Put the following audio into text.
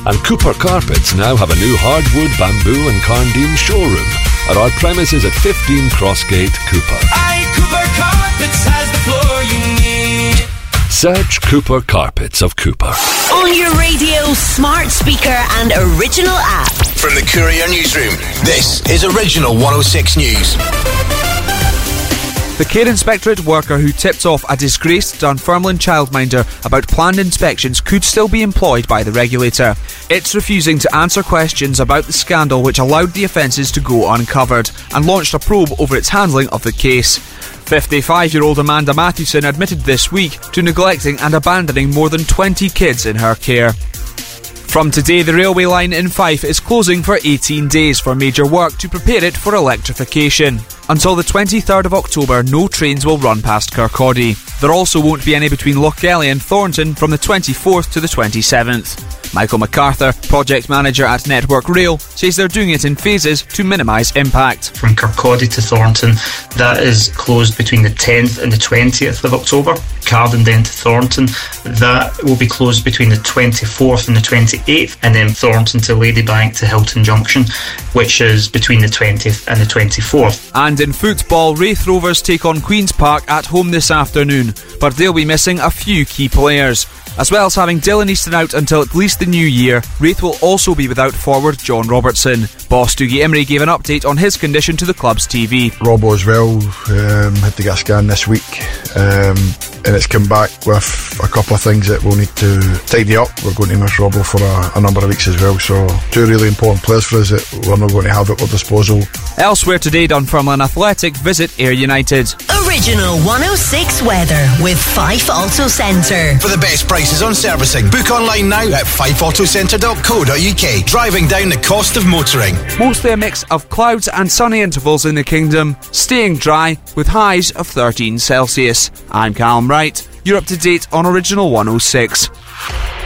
And Cooper Carpets now have a new hardwood, bamboo and Carndean showroom at our premises at 15 Crossgate, Cooper. Aye, Cooper Carpets has the floor you need. Search Cooper Carpets of Cooper. On your radio, smart speaker and original app. From the Courier Newsroom, this is Original 106 News. The Care Inspectorate worker who tipped off a disgraced Dunfermline childminder about planned inspections could still be employed by the regulator. It's refusing to answer questions about the scandal which allowed the offences to go uncovered and launched a probe over its handling of the case. 55-year-old Amanda Mathewson admitted this week to neglecting and abandoning more than 20 kids in her care. From today, the railway line in Fife is closing for 18 days for major work to prepare it for electrification. Until the 23rd of October, no trains will run past Kirkcaldy. There also won't be any between Lochgelly and Thornton from the 24th to the 27th. Michael MacArthur, project manager at Network Rail, says they're doing it in phases to minimise impact. From Kirkcaldy to Thornton, that is closed between the 10th and the 20th of October. Carden then to Thornton, that will be closed between the 24th and the 28th, and then Thornton to Ladybank to Hilton Junction, which is between the 20th and the 24th. And in football, Raith Rovers take on Queen's Park at home this afternoon, but they'll be missing a few key players. As well as having Dylan Easton out until at least the new year, Raith will also be without forward John Robertson. Boss Dougie Imrie gave an update on his condition to the club's TV. Robbo as well, had to get a scan this week, and it's come back with a couple of things that we'll need to tidy up. We're going to miss Robbo for a number of weeks as well, so two really important players for us that we're not going to have at our disposal. Elsewhere today, Dunfermline Athletic visit Ayr United. Original 106 weather with Fife Auto Centre. For the best prices on servicing, book online now at fifeautocentre.co.uk. Driving down the cost of motoring. Mostly a mix of clouds and sunny intervals in the kingdom, staying dry with highs of 13 Celsius. I'm Callum Wright. You're up to date on Original 106.